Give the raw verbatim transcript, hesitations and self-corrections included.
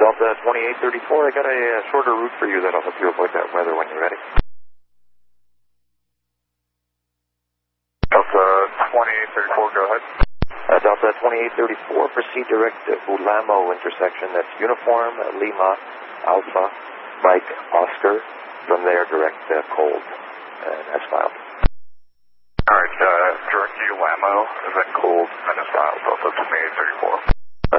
Delta twenty-eight thirty-four, I got a uh, shorter route for you that'll help you avoid that weather when you're ready. Delta twenty-eight thirty-four, go ahead. Uh, Delta twenty-eight thirty-four, proceed direct to Ulamo intersection. That's Uniform Lima Alpha Mike Oscar. From there, direct uh, cold.